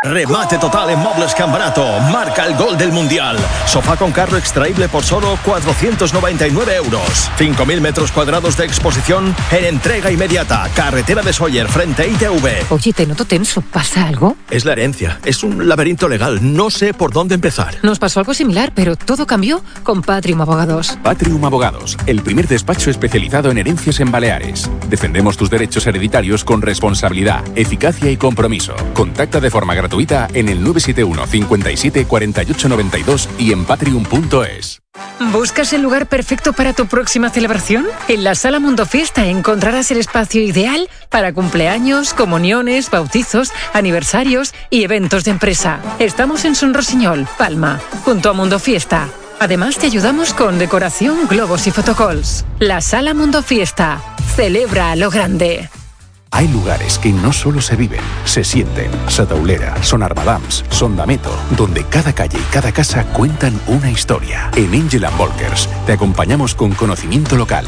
Remate total en Muebles Cambarato. Marca el gol del Mundial. Sofá con carro extraíble por solo 499 euros. 5.000 metros cuadrados de exposición en entrega inmediata. Carretera de Sóller, frente a ITV. Oye, te noto tenso. ¿Pasa algo? Es la herencia. Es un laberinto legal. No sé por dónde empezar. Nos pasó algo similar, pero todo cambió con Patrium Abogados. Patrium Abogados, el primer despacho especializado en herencias en Baleares. Defendemos tus derechos hereditarios con responsabilidad, eficacia y compromiso. Contacta de forma gratuita en el 971 57 48 92 y en patrium.es. ¿Buscas el lugar perfecto para tu próxima celebración? En la Sala Mundo Fiesta encontrarás el espacio ideal para cumpleaños, comuniones, bautizos, aniversarios y eventos de empresa. Estamos en Son Rosiñol, Palma, junto a Mundo Fiesta. Además te ayudamos con decoración, globos y photocalls. La Sala Mundo Fiesta. Celebra a lo grande. Hay lugares que no solo se viven, se sienten. Sataulera, Son Armadams, Son Dameto, donde cada calle y cada casa cuentan una historia. En Angel & Volkers te acompañamos con conocimiento local,